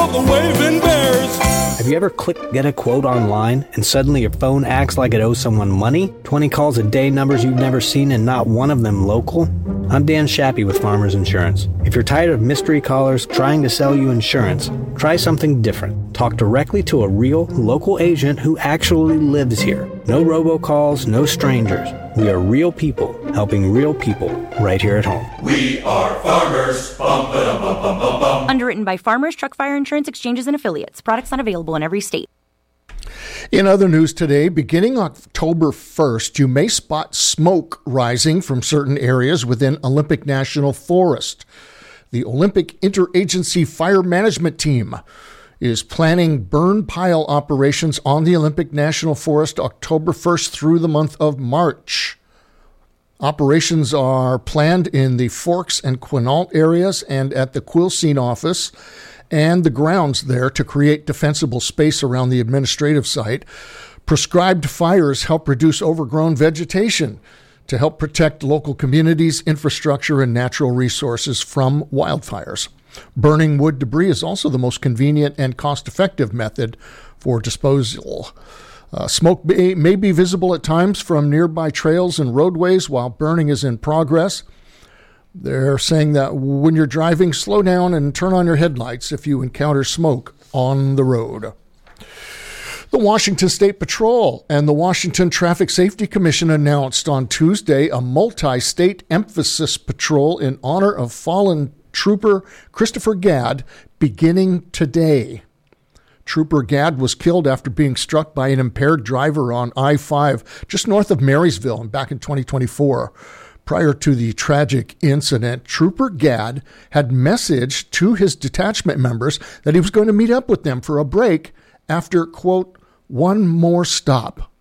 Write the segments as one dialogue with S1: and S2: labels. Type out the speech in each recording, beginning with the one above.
S1: of the waving bears.
S2: Have you ever clicked get a quote online and suddenly your phone acts like it owes someone money? 20 calls a day, numbers you've never seen, and not one of them local? I'm Dan Shappy with Farmers Insurance. If you're tired of mystery callers trying to sell you insurance, try something different. Talk directly to a real, local agent who actually lives here. No robocalls, no strangers. We are real people helping real people right here at home.
S3: We are farmers. Bum, ba-dum, bum, bum, bum, bum.
S4: Underwritten by Farmers Truck Fire Insurance Exchanges and Affiliates. Products not available in every state.
S5: In other news today, beginning October 1st, you may spot smoke rising from certain areas within Olympic National Forest. The Olympic Interagency Fire Management Team is planning burn pile operations on the Olympic National Forest October 1st through the month of March. Operations are planned in the Forks and Quinault areas and at the Quilcene office and the grounds there to create defensible space around the administrative site. Prescribed fires help reduce overgrown vegetation to help protect local communities, infrastructure, and natural resources from wildfires. Burning wood debris is also the most convenient and cost-effective method for disposal. Smoke may be visible at times from nearby trails and roadways while burning is in progress. They're saying that when you're driving, slow down and turn on your headlights if you encounter smoke on the road. The Washington State Patrol and the Washington Traffic Safety Commission announced on Tuesday a multi-state emphasis patrol in honor of fallen Trooper Christopher Gadd beginning today. Trooper Gadd was killed after being struck by an impaired driver on I-5 just north of Marysville back in 2024. Prior to the tragic incident, Trooper Gadd had messaged to his detachment members that he was going to meet up with them for a break after, quote, one more stop.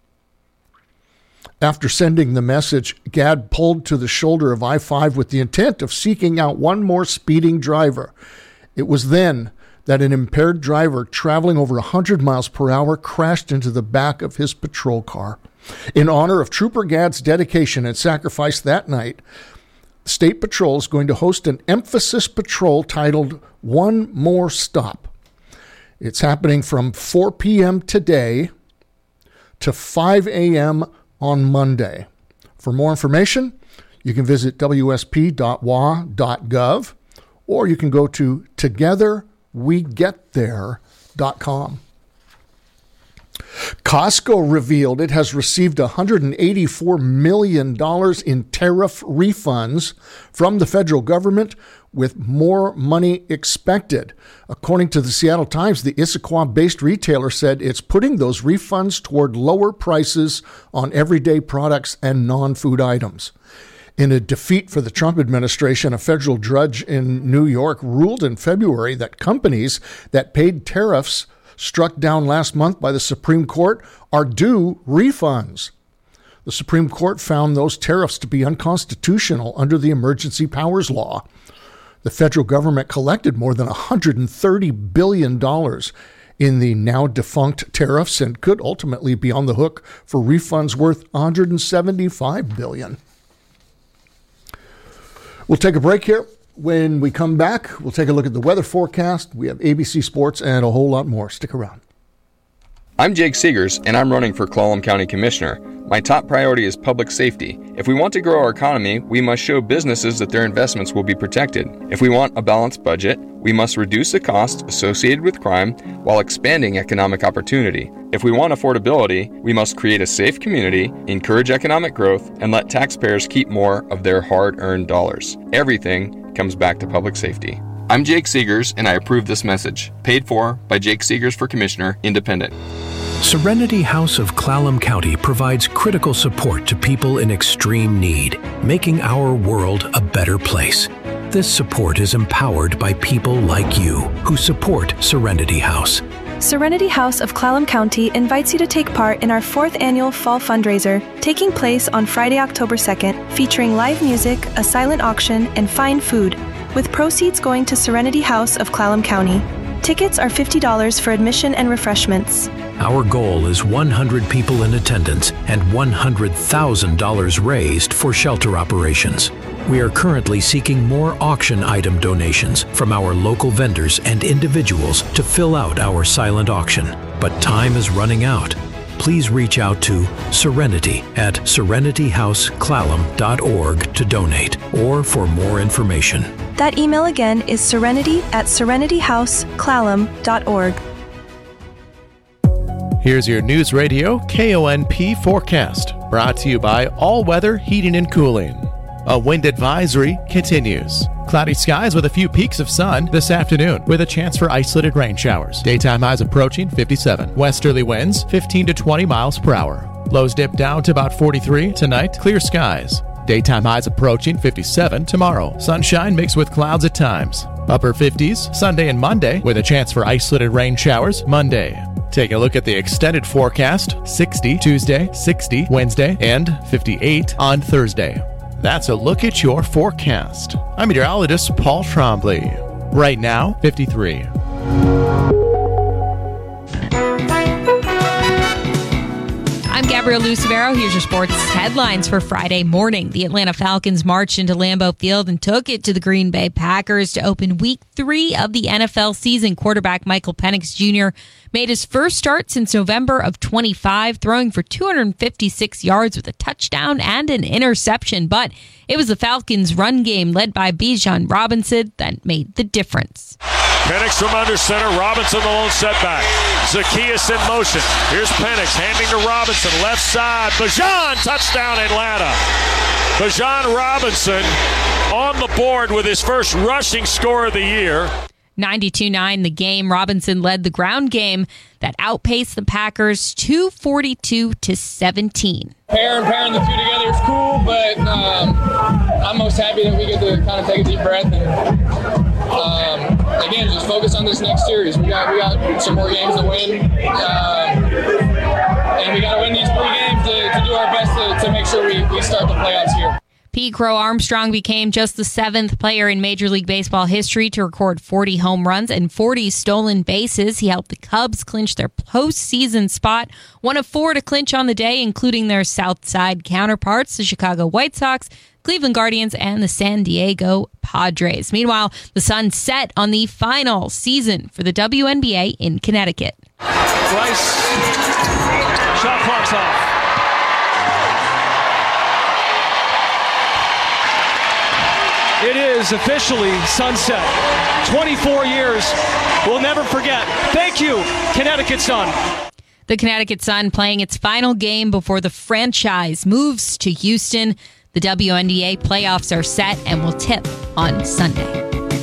S5: After sending the message, Gadd pulled to the shoulder of I-5 with the intent of seeking out one more speeding driver. It was then that an impaired driver traveling over 100 miles per hour crashed into the back of his patrol car. In honor of Trooper Gadd's dedication and sacrifice that night, the State Patrol is going to host an emphasis patrol titled One More Stop. It's happening from 4 p.m. today to 5 a.m. on Monday. For more information, you can visit wsp.wa.gov or you can go to togetherwegetthere.com. Costco revealed it has received $184 million in tariff refunds from the federal government, with more money expected. According to the Seattle Times, the Issaquah-based retailer said it's putting those refunds toward lower prices on everyday products and non-food items. In a defeat for the Trump administration, a federal judge in New York ruled in February that companies that paid tariffs struck down last month by the Supreme Court are due refunds. The Supreme Court found those tariffs to be unconstitutional under the Emergency Powers Law. The federal government collected more than $130 billion in the now-defunct tariffs and could ultimately be on the hook for refunds worth $175 billion. We'll take a break here. When we come back, we'll take a look at the weather forecast. We have ABC Sports and a whole lot more. Stick around.
S6: I'm Jake Seegers, and I'm running for Clallam County Commissioner. My top priority is public safety. If we want to grow our economy, we must show businesses that their investments will be protected. If we want a balanced budget, we must reduce the costs associated with crime while expanding economic opportunity. If we want affordability, we must create a safe community, encourage economic growth, and let taxpayers keep more of their hard-earned dollars. Everything comes back to public safety. I'm Jake Seegers, and I approve this message. Paid for by Jake Seegers for Commissioner, Independent.
S7: Serenity House of Clallam County provides critical support to people in extreme need, making our world a better place. This support is empowered by people like you who support Serenity House.
S8: Serenity House of Clallam County invites you to take part in our 4th annual fall fundraiser, taking place on Friday, October 2nd, featuring live music, a silent auction, and fine food, with proceeds going to Serenity House of Clallam County. Tickets are $50 for admission and refreshments.
S7: Our goal is 100 people in attendance and $100,000 raised for shelter operations. We are currently seeking more auction item donations from our local vendors and individuals to fill out our silent auction, but time is running out. Please reach out to Serenity at serenityhouseclallam.org to donate or for more information.
S8: That email again is serenity@serenityhouseclallam.org.
S1: Here's your News Radio KONP forecast, brought to you by All Weather Heating and Cooling. A wind advisory continues. Cloudy skies with a few peaks of sun this afternoon with a chance for isolated rain showers. Daytime highs approaching 57. Westerly winds 15 to 20 miles per hour. Lows dip down to about 43 tonight. Clear skies. Daytime highs approaching 57 tomorrow. Sunshine mixed with clouds at times. Upper 50s Sunday and Monday with a chance for isolated rain showers Monday. Take a look at the extended forecast. 60 Tuesday, 60 Wednesday, and 58 on Thursday. That's a look at your forecast. I'm meteorologist Paul Trombley. Right now, 53.
S9: I'm Gabrielle Lucivero. Here's your sports headlines for Friday morning. The Atlanta Falcons marched into Lambeau Field and took it to the Green Bay Packers to open Week 3 of the NFL season. Quarterback Michael Penix Jr. made his first start since November of 25, throwing for 256 yards with a touchdown and an interception. But it was the Falcons' run game led by Bijan Robinson that made the difference.
S10: Penix from under center. Robinson the lone setback. Zacchaeus in motion. Here's Penix handing to Robinson. Left side. Bijan, touchdown Atlanta. Bijan Robinson on the board with his first rushing score of the year.
S9: 92-9 the game. Robinson led the ground game that outpaced the Packers 242-17.
S11: Pairing the two together is cool, but I'm most happy that we get to kind of take a deep breath and again just focus on this next series. We got some more games to win, and we got to win these 3 games to do our best to make sure we start the playoffs here.
S9: Pete Crow Armstrong became just the 7th player in Major League Baseball history to record 40 home runs and 40 stolen bases. He helped the Cubs clinch their postseason spot, one of 4 to clinch on the day, including their South Side counterparts, the Chicago White Sox, Cleveland Guardians, and the San Diego Padres. Meanwhile, the sun set on the final season for the WNBA in Connecticut.
S10: Rice, shot clock's off. It is officially sunset. 24 years. We'll never forget. Thank you, Connecticut Sun.
S9: The Connecticut Sun playing its final game before the franchise moves to Houston. The WNBA playoffs are set and will tip on Sunday.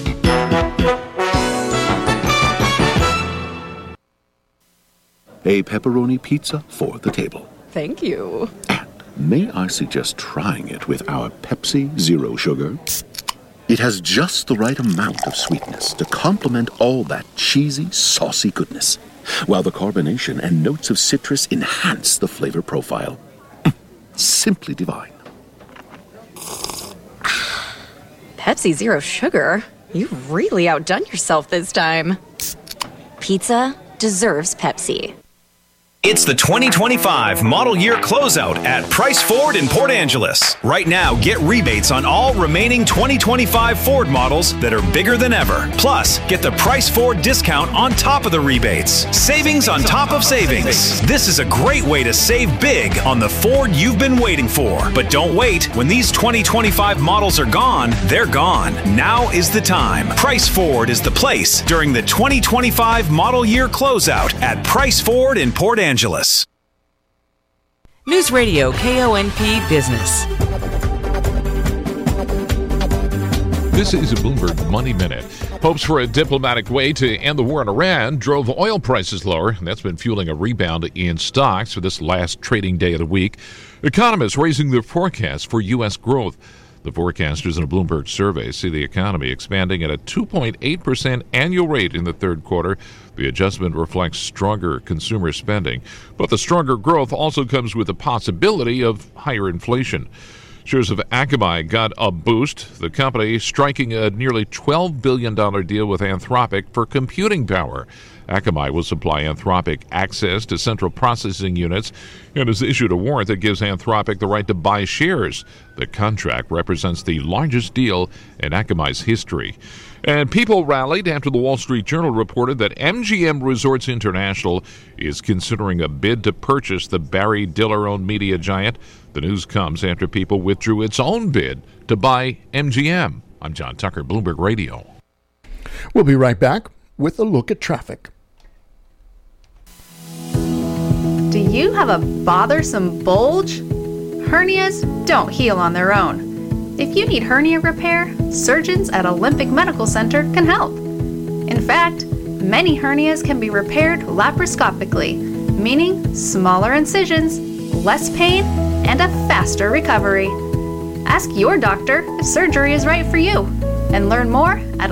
S12: A pepperoni pizza for the table.
S13: Thank you.
S12: And may I suggest trying it with our Pepsi Zero Sugar? It has just the right amount of sweetness to complement all that cheesy, saucy goodness, while the carbonation and notes of citrus enhance the flavor profile. Simply divine.
S13: Pepsi Zero Sugar? You've really outdone yourself this time. Pizza deserves Pepsi.
S14: It's the 2025 model year closeout at Price Ford in Port Angeles. Right now, get rebates on all remaining 2025 Ford models that are bigger than ever. Plus, get the Price Ford discount on top of the rebates. Savings on top of savings. This is a great way to save big on the Ford you've been waiting for. But don't wait. When these 2025 models are gone, they're gone. Now is the time. Price Ford is the place during the 2025 model year closeout at Price Ford in Port Angeles.
S15: News Radio KONP Business.
S16: This is a Bloomberg Money Minute. Hopes for a diplomatic way to end the war in Iran drove oil prices lower, and that's been fueling a rebound in stocks for this last trading day of the week. Economists raising their forecast for U.S. growth. The forecasters in a Bloomberg survey see the economy expanding at a 2.8% annual rate in the third quarter. The adjustment reflects stronger consumer spending, but the stronger growth also comes with the possibility of higher inflation. Shares of Akamai got a boost, the company striking a nearly $12 billion deal with Anthropic for computing power. Akamai will supply Anthropic access to central processing units and has issued a warrant that gives Anthropic the right to buy shares. The contract represents the largest deal in Akamai's history. And people rallied after the Wall Street Journal reported that MGM Resorts International is considering a bid to purchase the Barry Diller-owned media giant. The news comes after people withdrew its own bid to buy MGM. I'm John Tucker, Bloomberg Radio.
S5: We'll be right back with a look at traffic.
S17: Do you have a bothersome bulge? Hernias don't heal on their own. If you need hernia repair, surgeons at Olympic Medical Center can help. In fact, many hernias can be repaired laparoscopically, meaning smaller incisions, less pain, and a faster recovery. Ask your doctor if surgery is right for you, and learn more at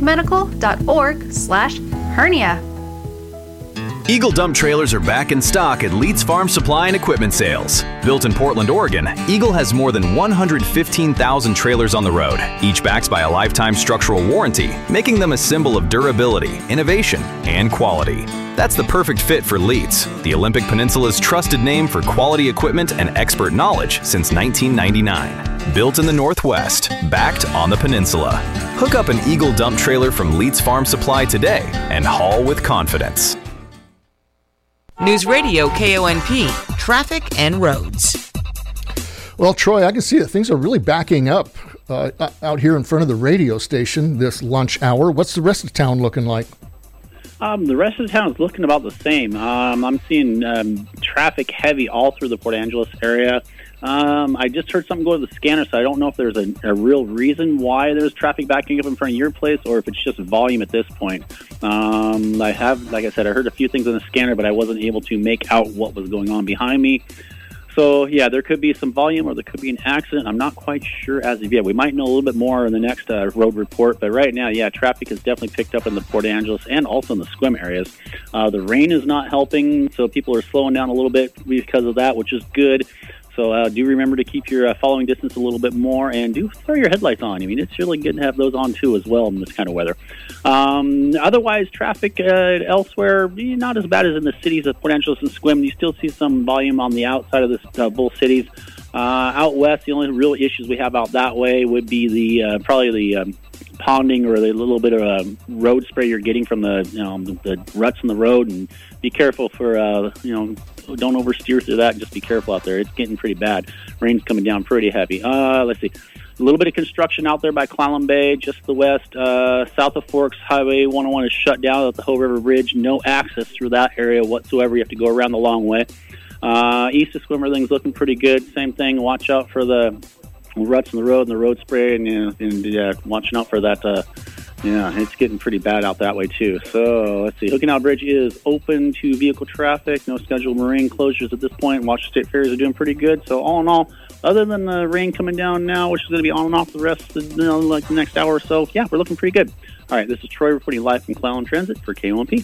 S17: olympicmedical.org/hernia.
S14: Eagle dump trailers are back in stock at Leeds Farm Supply and Equipment Sales. Built in Portland, Oregon, Eagle has more than 115,000 trailers on the road, each backed by a lifetime structural warranty, making them a symbol of durability, innovation, and quality. That's the perfect fit for Leeds, the Olympic Peninsula's trusted name for quality equipment and expert knowledge since 1999. Built in the Northwest, backed on the peninsula. Hook up an Eagle dump trailer from Leeds Farm Supply today and haul with confidence.
S15: News Radio KONP, traffic and roads.
S5: Well, Troy, I can see that things are really backing up out here in front of the radio station this lunch hour. What's the rest of town looking like?
S18: The rest of the town is looking about the same. I'm seeing traffic heavy all through the Port Angeles area. I just heard something go to the scanner, so I don't know if there's a real reason why there's traffic backing up in front of your place or if it's just volume at this point. I heard a few things on the scanner, but I wasn't able to make out what was going on behind me. So, yeah, there could be some volume or there could be an accident. I'm not quite sure as of yet. We might know a little bit more in the next road report. But right now, yeah, traffic has definitely picked up in the Port Angeles and also in the Sequim areas. The rain is not helping, so people are slowing down a little bit because of that, which is good. So do remember to keep your following distance a little bit more, and do throw your headlights on. I mean, it's really good to have those on, too, as well in this kind of weather. Otherwise, traffic elsewhere, not as bad as in the cities of Port Angeles and Sequim. You still see some volume on the outside of both cities. Out west, the only real issues we have out that way would be the ponding or the little bit of road spray you're getting from the ruts in the road, and be careful for don't oversteer through that. Just be careful out there. It's getting pretty bad. Rain's coming down pretty heavy. Let's see. A little bit of construction out there by Clallam Bay, just to the west. South of Forks, Highway 101 is shut down at the Hoh River Bridge. No access through that area whatsoever. You have to go around the long way. East of Sequim, everything's looking pretty good. Same thing. Watch out for the ruts in the road and the road spray, and watching out for that. It's getting pretty bad out that way, too. So, let's see. Hookenau Bridge is open to vehicle traffic. No scheduled marine closures at this point. Washington State Ferries are doing pretty good. So, all in all, other than the rain coming down now, which is going to be on and off the rest of the next hour or so, yeah, we're looking pretty good. All right, this is Troy reporting live from Clallam Transit for KONP.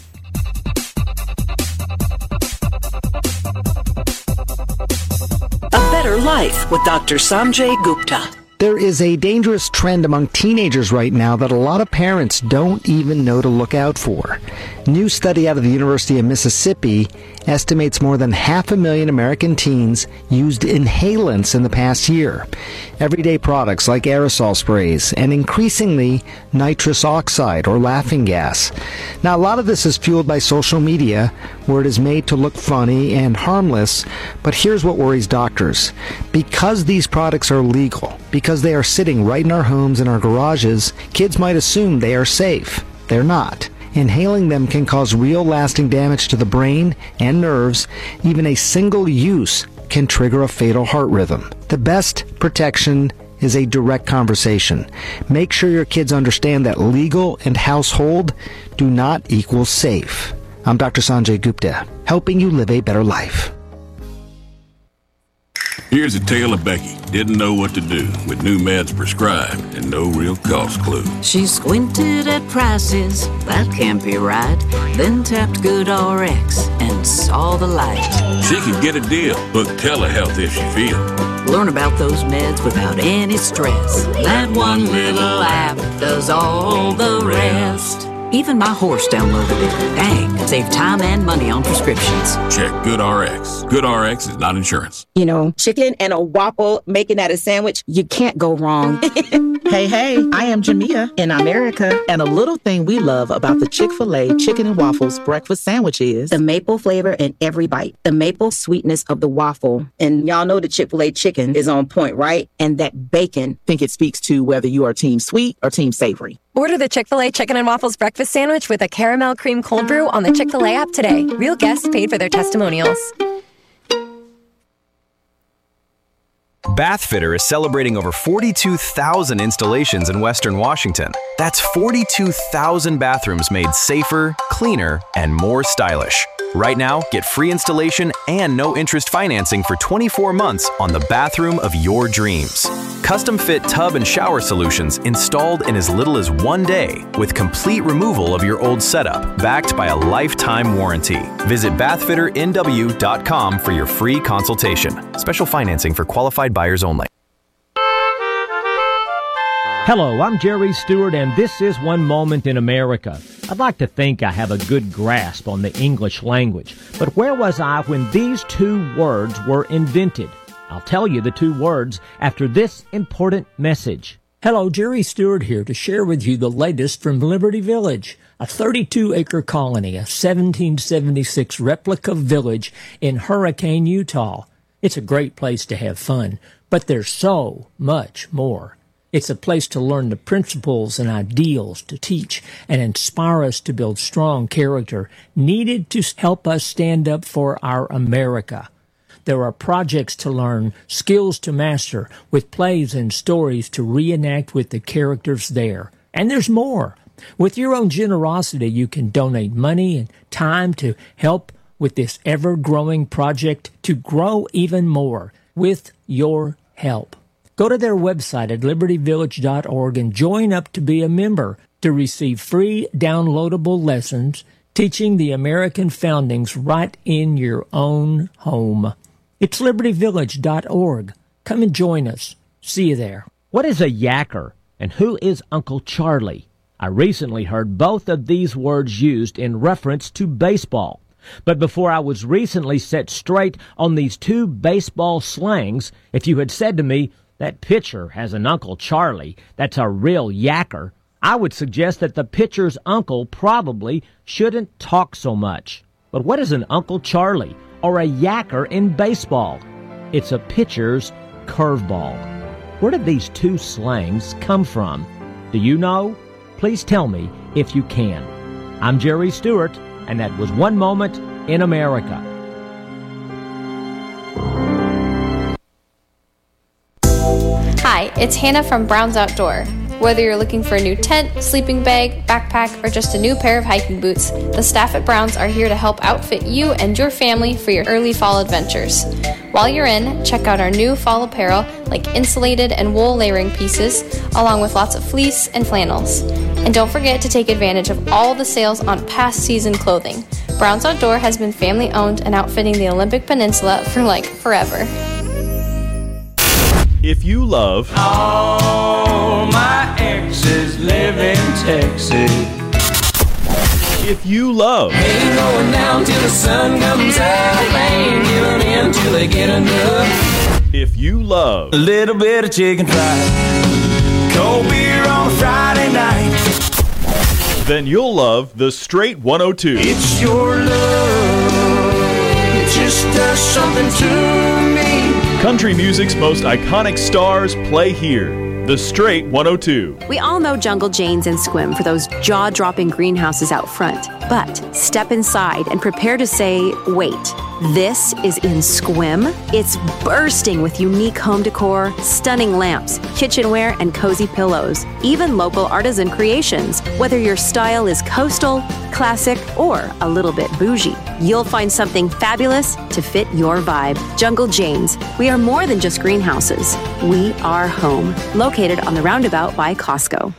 S15: A Better Life with Dr. Sanjay Gupta.
S2: There is a dangerous trend among teenagers right now that a lot of parents don't even know to look out for. New study out of the University of Mississippi estimates more than 500,000 American teens used inhalants in the past year. Everyday products like aerosol sprays and increasingly nitrous oxide or laughing gas. Now, a lot of this is fueled by social media, where it is made to look funny and harmless, but here's what worries doctors. Because these products are legal, because they are sitting right in our homes and our garages, kids might assume they are safe. They're not. Inhaling them can cause real lasting damage to the brain and nerves. Even a single use can trigger a fatal heart rhythm. The best protection is a direct conversation. Make sure your kids understand that legal and household do not equal safe. I'm Dr. Sanjay Gupta, helping you live a better life.
S19: Here's a tale of Becky. Didn't know what to do with new meds prescribed and no real cost clue.
S15: She squinted at prices, that can't be right. Then tapped GoodRx and saw the light.
S19: She could get a deal. Book telehealth if she feels.
S15: Learn about those meds without any stress. That one little app does all the rest. Even my horse downloaded it. Dang, save time and money on prescriptions.
S19: Check GoodRx. GoodRx is not insurance.
S20: You know, chicken and a waffle, making that a sandwich, you can't go wrong.
S21: Hey, I am Jamia in America. And a little thing we love about the Chick-fil-A Chicken and Waffles breakfast sandwich is
S20: the maple flavor in every bite, the maple sweetness of the waffle. And y'all know the Chick-fil-A chicken is on point, right? And that bacon.
S21: I think it speaks to whether you are team sweet or team savory.
S22: Order the Chick-fil-A Chicken and Waffles breakfast sandwich with a caramel cream cold brew on the Chick-fil-A app today. Real guests paid for their testimonials.
S23: Bathfitter is celebrating over 42,000 installations in Western Washington. That's 42,000 bathrooms made safer, cleaner, and more stylish. Right now, get free installation and no-interest financing for 24 months on the bathroom of your dreams. Custom-fit tub and shower solutions installed in as little as 1 day with complete removal of your old setup, backed by a lifetime warranty. Visit bathfitternw.com for your free consultation. Special financing for qualified buyers only.
S24: Hello, I'm Jerry Stewart, and this is One Moment in America. I'd like to think I have a good grasp on the English language, but where was I when these two words were invented? I'll tell you the two words after this important message.
S25: Hello, Jerry Stewart here to share with you the latest from Liberty Village, a 32-acre colony, a 1776 replica village in Hurricane, Utah. It's a great place to have fun, but there's so much more. It's a place to learn the principles and ideals to teach and inspire us to build strong character needed to help us stand up for our America. There are projects to learn, skills to master, with plays and stories to reenact with the characters there. And there's more. With your own generosity, you can donate money and time to help with this ever-growing project to grow even more with your help. Go to their website at libertyvillage.org and join up to be a member to receive free downloadable lessons teaching the American foundings right in your own home. It's libertyvillage.org. Come and join us. See you there.
S24: What is a yacker, and who is Uncle Charlie? I recently heard both of these words used in reference to baseball. But before I was recently set straight on these two baseball slangs, if you had said to me, that pitcher has an Uncle Charlie, that's a real yacker, I would suggest that the pitcher's uncle probably shouldn't talk so much. But what is an Uncle Charlie or a yacker in baseball? It's a pitcher's curveball. Where did these two slangs come from? Do you know? Please tell me if you can. I'm Jerry Stewart, and that was One Moment in America.
S26: Hi, it's Hannah from Brown's Outdoor. Whether you're looking for a new tent, sleeping bag, backpack, or just a new pair of hiking boots, the staff at Brown's are here to help outfit you and your family for your early fall adventures. While you're in, check out our new fall apparel like insulated and wool layering pieces, along with lots of fleece and flannels. And don't forget to take advantage of all the sales on past season clothing. Brown's Outdoor has been family owned and outfitting the Olympic Peninsula for forever.
S27: If you love
S3: all my exes live in Texas.
S27: If you love
S3: Ain't going down till the sun comes up. Ain't giving in till they get enough.
S27: If you love
S3: a little bit of chicken fried, cold beer on a Friday night,
S27: then you'll love the Straight 102.
S3: It's your love, it just does something to me.
S27: Country music's most iconic stars play here. The Straight 102.
S28: We all know Jungle Jane's and Squim for those jaw-dropping greenhouses out front. But step inside and prepare to say, wait. This is in Sequim. It's bursting with unique home decor, stunning lamps, kitchenware, and cozy pillows. Even local artisan creations. Whether your style is coastal, classic, or a little bit bougie, you'll find something fabulous to fit your vibe. Jungle Jane's. We are more than just greenhouses. We are home. Located on the roundabout by Costco.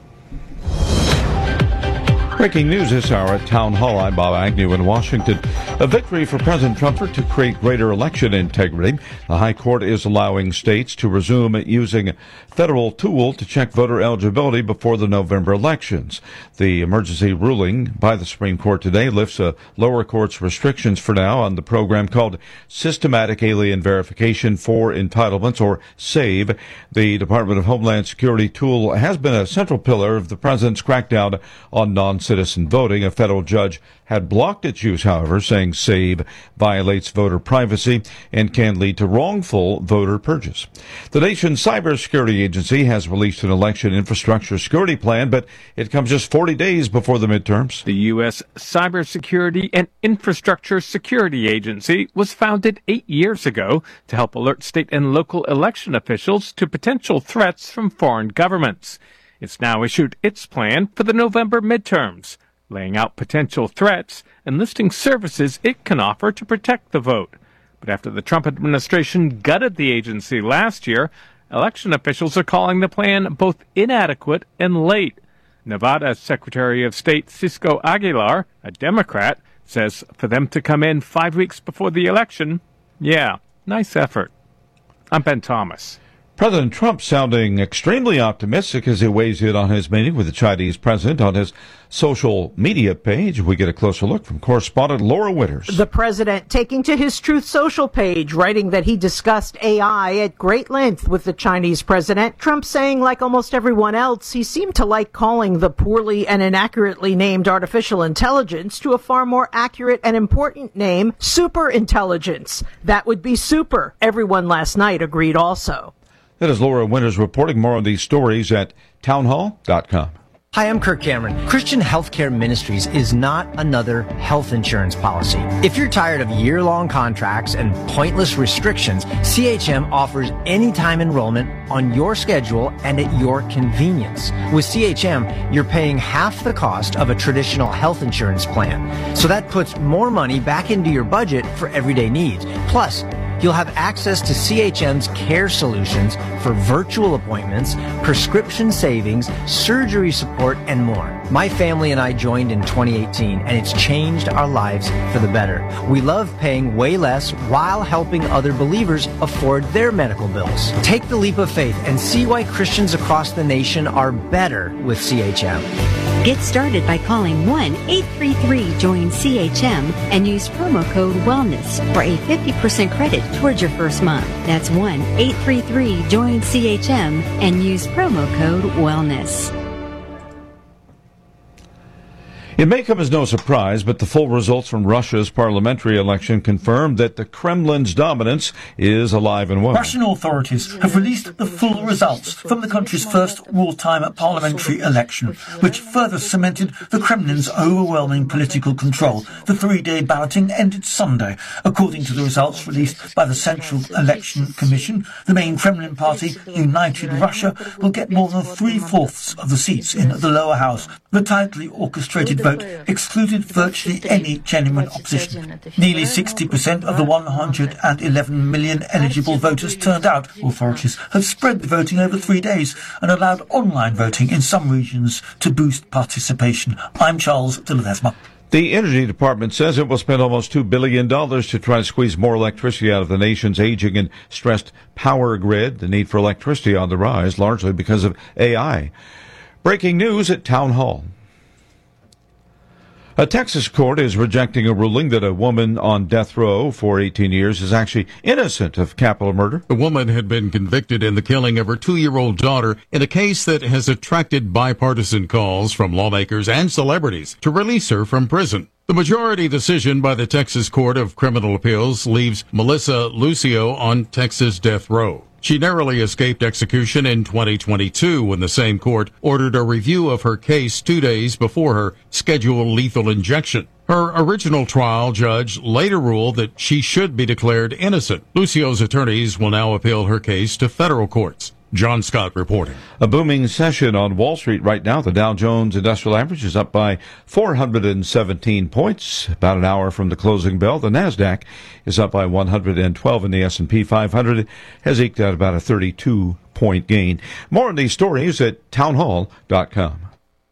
S1: Breaking news this hour at Town Hall. I'm Bob Agnew in Washington. A victory for President Trump to create greater election integrity. The High Court is allowing states to resume using a federal tool to check voter eligibility before the November elections. The emergency ruling by the Supreme Court today lifts a lower court's restrictions for now on the program called Systematic Alien Verification for Entitlements, or SAVE. The Department of Homeland Security tool has been a central pillar of the president's crackdown on non-citizen voting. A federal judge had blocked its use, however, saying SAVE violates voter privacy and can lead to wrongful voter purges. The nation's cybersecurity agency has released an election infrastructure security plan, but it comes just 40 days before the midterms.
S4: The U.S. Cybersecurity and Infrastructure Security Agency was founded 8 years ago to help alert state and local election officials to potential threats from foreign governments. It's now issued its plan for the November midterms, laying out potential threats and listing services it can offer to protect the vote. But after the Trump administration gutted the agency last year, election officials are calling the plan both inadequate and late. Nevada Secretary of State Cisco Aguilar, a Democrat, says for them to come in 5 weeks before the election, yeah, nice effort. I'm Ben Thomas.
S1: President Trump sounding extremely optimistic as he weighs in on his meeting with the Chinese president on his social media page. We get a closer look from correspondent Laura Winters.
S6: The president taking to his Truth Social page, writing that he discussed AI at great length with the Chinese president. Trump saying, like almost everyone else, he seemed to like calling the poorly and inaccurately named artificial intelligence to a far more accurate and important name, super intelligence. That would be super. Everyone last night agreed also.
S1: That is Laura Winters reporting. More on these stories at townhall.com.
S7: Hi, I'm Kirk Cameron. Christian Healthcare Ministries is not another health insurance policy. If you're tired of year-long contracts and pointless restrictions, CHM offers anytime enrollment on your schedule and at your convenience. With CHM, you're paying half the cost of a traditional health insurance plan. So that puts more money back into your budget for everyday needs. Plus, you'll have access to CHM's care solutions for virtual appointments, prescription savings, surgery support, and more. My family and I joined in 2018, and it's changed our lives for the better. We love paying way less while helping other believers afford their medical bills. Take the leap of faith and see why Christians across the nation are better with CHM.
S8: Get started by calling 1-833-JOIN-CHM and use promo code WELLNESS for a 50% credit towards your first month. That's 1-833-JOIN-CHM and use promo code WELLNESS.
S1: It may come as no surprise, but the full results from Russia's parliamentary election confirmed that the Kremlin's dominance is alive and well.
S9: Russian authorities have released the full results from the country's first wartime parliamentary election, which further cemented the Kremlin's overwhelming political control. The three-day balloting ended Sunday. According to the results released by the Central Election Commission, the main Kremlin party, United Russia, will get more than 3/4 of the seats in the lower house. The tightly orchestrated vote excluded virtually any genuine opposition. Nearly 60% of the 111 million eligible voters turned out. Authorities have spread the voting over 3 days and allowed online voting in some regions to boost participation. I'm Charles de Ledesma.
S1: The Energy Department says it will spend almost $2 billion to try to squeeze more electricity out of the nation's aging and stressed power grid. The need for electricity on the rise, largely because of AI. Breaking news at Town Hall. A Texas court is rejecting a ruling that a woman on death row for 18 years is actually innocent of capital murder.
S10: The woman had been convicted in the killing of her 2-year-old daughter in a case that has attracted bipartisan calls from lawmakers and celebrities to release her from prison. The majority decision by the Texas Court of Criminal Appeals leaves Melissa Lucio on Texas death row. She narrowly escaped execution in 2022 when the same court ordered a review of her case 2 days before her scheduled lethal injection. Her original trial judge later ruled that she should be declared innocent. Lucio's attorneys will now appeal her case to federal courts. John Scott reporting.
S1: A booming session on Wall Street right now. The Dow Jones Industrial Average is up by 417 points, about an hour from the closing bell. The NASDAQ is up by 112, and the S&P 500 has eked out about a 32-point gain. More on these stories at townhall.com.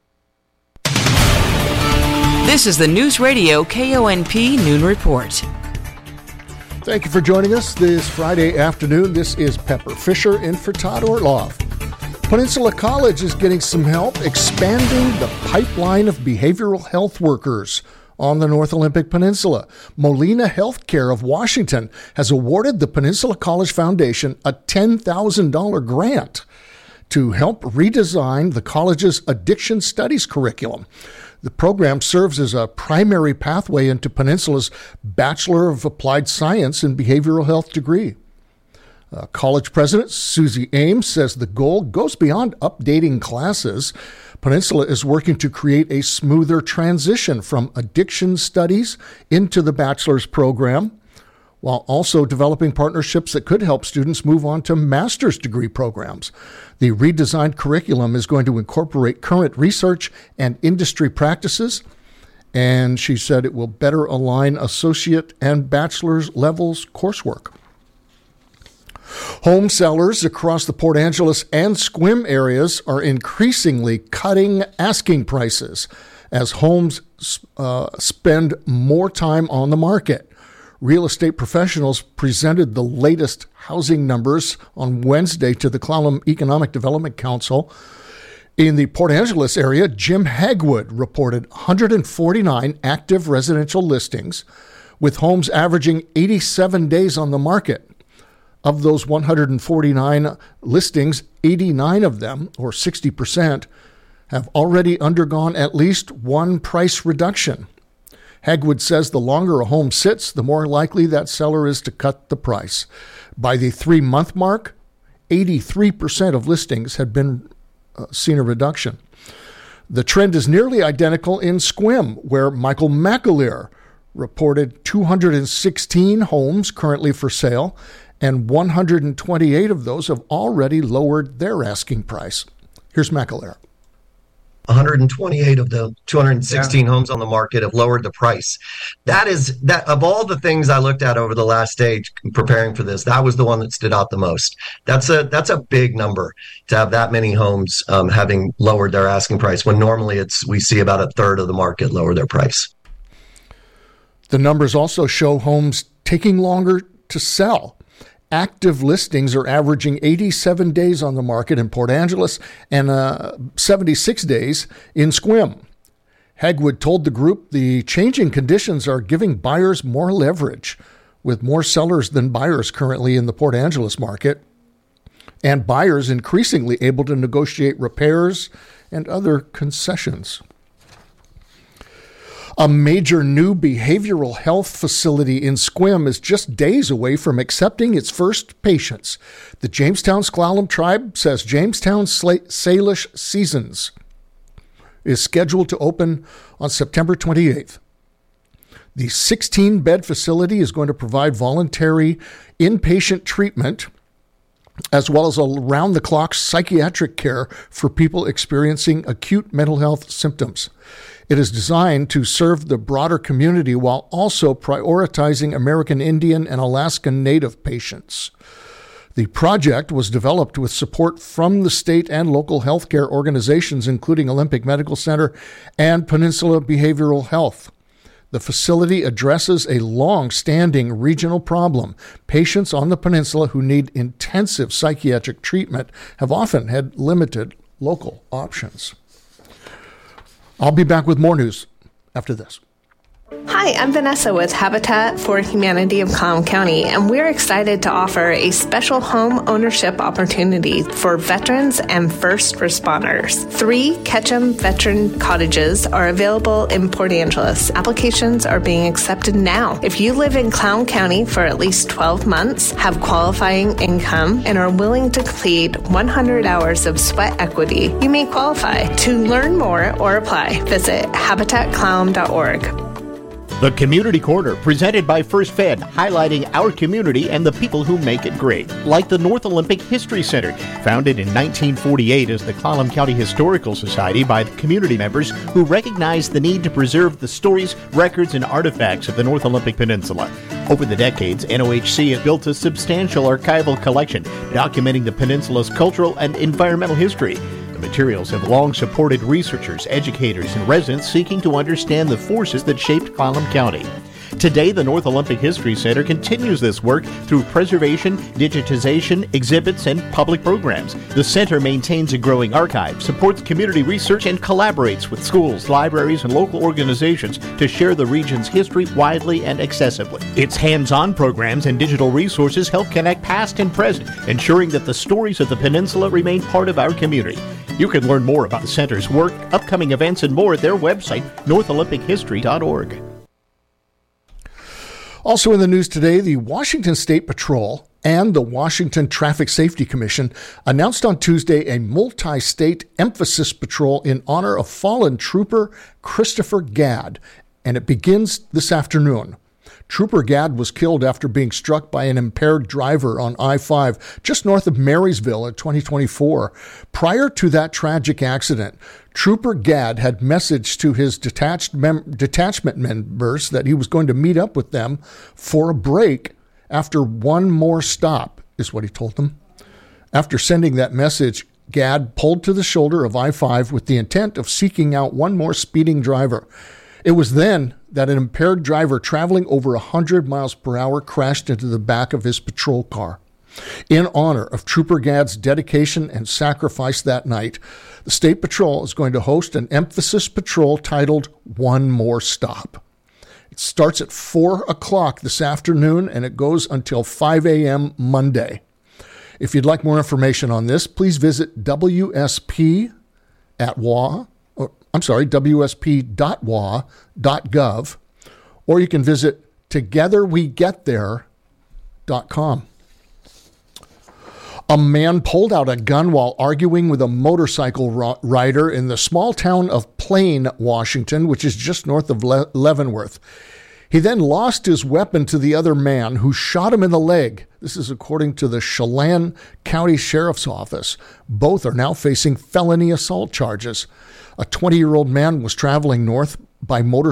S5: This is the News Radio KONP Noon Report.
S11: Thank you for joining us this Friday afternoon. This is Pepper Fisher in for Todd Ortloff. Peninsula College is getting some help expanding the pipeline of behavioral health workers on the North Olympic Peninsula. Molina Healthcare of Washington has awarded the Peninsula College Foundation a $10,000 grant to help redesign the college's addiction studies curriculum. The program serves as a primary pathway into Peninsula's Bachelor of Applied Science in Behavioral Health degree. College President Susie Ames says the goal goes beyond updating classes. Peninsula is working to create a smoother transition from addiction studies into the bachelor's program, while also developing partnerships that could help students move on to master's degree programs. The redesigned curriculum is going to incorporate current research and industry practices, and she said it will better align associate and bachelor's levels coursework. Home sellers across the Port Angeles and Sequim areas are increasingly cutting asking prices as homes spend more time on the market. Real estate professionals presented the latest housing numbers on Wednesday to the Clallam Economic Development Council. In the Port Angeles area, Jim Hagwood reported 149 active residential listings, with homes averaging 87 days on the market. Of those 149 listings, 89 of them, or 60%, have already undergone at least one price reduction. Hagwood says the longer a home sits, the more likely that seller is to cut the price. By the 3-month mark, 83% of listings had been seen a reduction. The trend is nearly identical in Sequim, where Michael McAleer reported 216 homes currently for sale, and 128 of those have already lowered their asking price. Here's McAleer.
S12: 128 of the 216 homes on the market have lowered the price. That of all the things I looked at over the last day preparing for this, that was the one that stood out the most. That's a big number to have that many homes having lowered their asking price, when normally we see about a third of the market lower their price.
S11: The numbers also show homes taking longer to sell. Active listings are averaging 87 days on the market in Port Angeles and 76 days in Sequim. Hagwood told the group the changing conditions are giving buyers more leverage, with more sellers than buyers currently in the Port Angeles market, and buyers increasingly able to negotiate repairs and other concessions. A major new behavioral health facility in Sequim is just days away from accepting its first patients. The Jamestown Sklallam Tribe says Jamestown Salish Seasons is scheduled to open on September 28th. The 16-bed facility is going to provide voluntary inpatient treatment as well as around-the-clock psychiatric care for people experiencing acute mental health symptoms. It is designed to serve the broader community while also prioritizing American Indian and Alaskan Native patients. The project was developed with support from the state and local healthcare organizations, including Olympic Medical Center and Peninsula Behavioral Health. The facility addresses a long-standing regional problem. Patients on the peninsula who need intensive psychiatric treatment have often had limited local options. I'll be back with more news after this.
S2: Hi, I'm Vanessa with Habitat for Humanity of Clallam County, and we're excited to offer a special home ownership opportunity for veterans and first responders. 3 Ketchum Veteran Cottages are available in Port Angeles. Applications are being accepted now. If you live in Clallam County for at least 12 months, have qualifying income, and are willing to complete 100 hours of sweat equity, you may qualify. To learn more or apply, visit habitatclallam.org.
S13: The Community Corner, presented by First Fed, highlighting our community and the people who make it great. Like the North Olympic History Center, founded in 1948 as the Clallam County Historical Society by the community members who recognized the need to preserve the stories, records, and artifacts of the North Olympic Peninsula. Over the decades, NOHC has built a substantial archival collection documenting the peninsula's cultural and environmental history. The materials have long supported researchers, educators, and residents seeking to understand the forces that shaped Clallam County. Today, the North Olympic History Center continues this work through preservation, digitization, exhibits, and public programs. The center maintains a growing archive, supports community research, and collaborates with schools, libraries, and local organizations to share the region's history widely and accessibly. Its hands-on programs and digital resources help connect past and present, ensuring that the stories of the peninsula remain part of our community. You can learn more about the center's work, upcoming events, and more at their website, northolympichistory.org.
S11: Also in the news today, the Washington State Patrol and the Washington Traffic Safety Commission announced on Tuesday a multi-state emphasis patrol in honor of fallen trooper Christopher Gadd, and it begins this afternoon. Trooper Gadd was killed after being struck by an impaired driver on I-5 just north of Marysville in 2024. Prior to that tragic accident, Trooper Gadd had messaged to his detachment members that he was going to meet up with them for a break after one more stop, is what he told them. After sending that message, Gadd pulled to the shoulder of I-5 with the intent of seeking out one more speeding driver. It was then that an impaired driver traveling over 100 miles per hour crashed into the back of his patrol car. In honor of Trooper Gadd's dedication and sacrifice that night, the State Patrol is going to host an emphasis patrol titled One More Stop. It starts at 4 o'clock this afternoon and it goes until 5 a.m. Monday. If you'd like more information on this, please visit WSP.wa.gov, or you can visit togetherwegetthere.com. A man pulled out a gun while arguing with a motorcycle rider in the small town of Plain, Washington, which is just north of Leavenworth. He then lost his weapon to the other man, who shot him in the leg. This is according to the Chelan County Sheriff's Office. Both are now facing felony assault charges. A 20-year-old man was traveling north by motorcycle